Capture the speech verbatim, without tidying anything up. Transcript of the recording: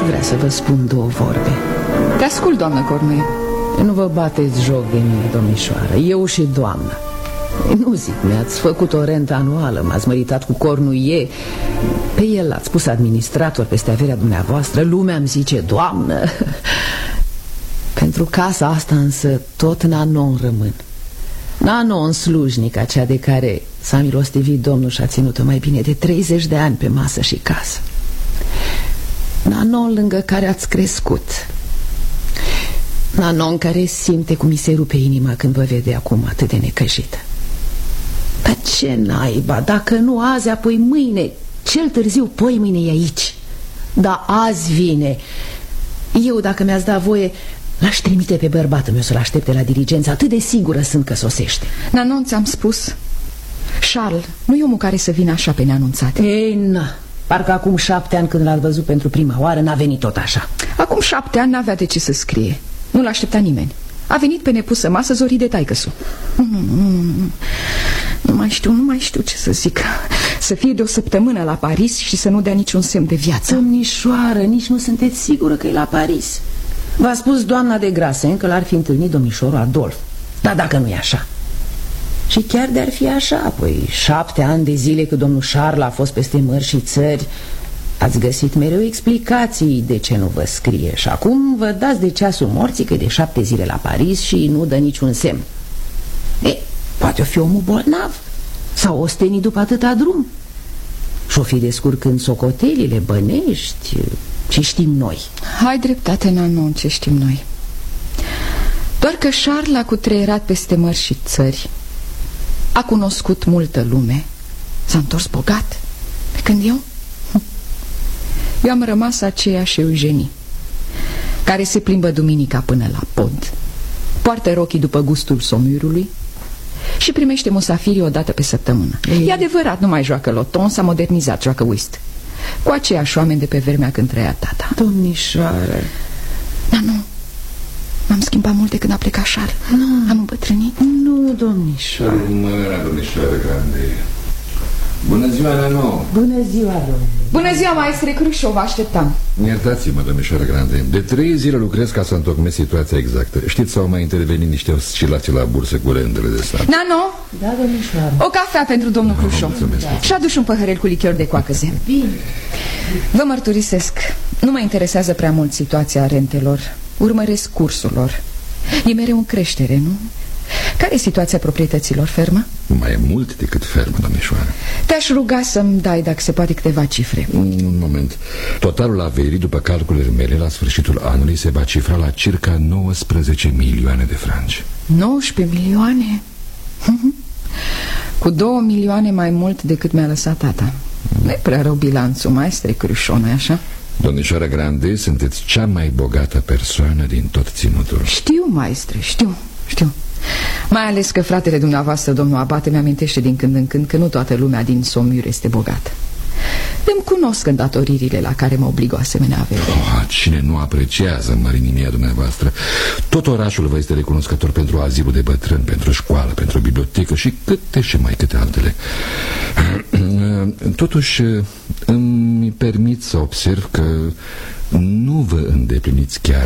vrea să vă spun două vorbe. Te ascult, doamnă Cornuie. Nu vă bateți joc de mine, domnișoară. Eu și doamna. Nu zic, mi-ați făcut o rentă anuală, m-ați măritat cu Cornuie. Pe el l-ați pus administrator peste averea dumneavoastră. Lumea îmi zice doamnă. Pentru casa asta însă tot Nanon rămân. Nanon, slujnica, cea de care s-a milostivit domnul și a ținut-o mai bine de treizeci de ani pe masă și casă. Nanon lângă care ați crescut. Nanon care simte cum i se rupe inima când vă vede acum atât de necăjită. Dar ce naiba, dacă nu azi, apoi mâine, cel târziu poi mâine e aici. Dar azi vine. Eu, dacă mi-ați dat voie, l-aș trimite pe bărbatul meu să-l aștepte la diligență. Atât de sigură sunt că sosește. Nanon, ți-am spus, Charles nu e omul care să vină așa pe neanunțat. Ei, na, parcă acum șapte ani când l-ați văzut pentru prima oară n-a venit tot așa. Acum șapte ani n-avea de ce să scrie. Nu l-aștepta nimeni. A venit pe nepusă masă zorii de taică-su. Nu, nu, nu, nu, nu. Nu mai știu, nu mai știu ce să zic. Să fie de o săptămână la Paris și să nu dea niciun semn de viață. Domnișoară, nici nu sunteți sigură că e la Paris. V-a spus doamna de Grasen că l-ar fi întâlnit domnișorul Adolf. Dar dacă nu e așa. Și chiar de-ar fi așa, apoi șapte ani de zile că domnul Charles a fost peste mări și țări, ați găsit mereu explicații de ce nu vă scrie. Și acum vă dați de ceasul morții că e de șapte zile la Paris și nu dă niciun semn. E, poate o fi omul bolnav sau ostenit după atâta drum. Și-o fi descurcând socotelile bănești. Ce știm noi? Hai dreptate, Nanon, ce știm noi. Doar că Charles a cutreierat peste mări și țări, a cunoscut multă lume, s-a întors bogat. Pe când eu Eu am rămas aceeași Eugenie, care se plimbă duminica până la pod, poartă rochii după gustul somurului și primește musafirii o dată pe săptămână. Ei. E adevărat, nu mai joacă loton, s-a modernizat, joacă whist cu aceiași oameni de pe vremea când trăia tata. Domnișoară. Dar nu, m-am schimbat mult de când a plecat Charles. Nu. Am îmbătrânit. Nu, domnișoară. Bună ziua, domnișoară Grande. Bună ziua, Nanon. Bună ziua, domnule. Bună ziua, maestre Crușo, vă așteptam. Iertați-mă, domnișoară Grande. De trei zile lucrez ca să întocmesc situația exactă. Știți, s-au mai intervenit niște oscilații la bursă cu rentele de stat. Nano? Da, domnișoară. O cafea pentru domnul Crușo. Și aduși un păhărel cu lichior de coacăze. Bine. Vă mărturisesc, nu mă interesează prea mult situația rentelor. Urmăresc cursul lor. E mereu în creștere, nu? Care e situația proprietăților, fermă? Mai e mult decât fermă, domnișoară. Te-aș ruga să-mi dai, dacă se poate, câteva cifre. Un moment. Totalul averii, după calculele mele, la sfârșitul anului se va cifra la circa nouăsprezece milioane de franci. nouăsprezece milioane? Cu două milioane mai mult decât mi-a lăsat tata. Nu-i prea rău bilanțul, maestre Crușo, nu-i așa? Domnișoara Grande, sunteți cea mai bogată persoană din tot ținutul. Știu, maestre, știu, știu. Mai ales că fratele dumneavoastră, domnul Abate, mi-amintește din când în când că nu toată lumea din Saumur este bogată. Îmi cunosc îndatoririle la care mă obligă o asemenea avere. Oh, cine nu apreciază mărinimia dumneavoastră? Tot orașul vă este recunoscător pentru azilul de bătrâni, pentru școală, pentru bibliotecă și câte și mai câte altele. Totuși îmi permit să observ că nu vă îndepliniți chiar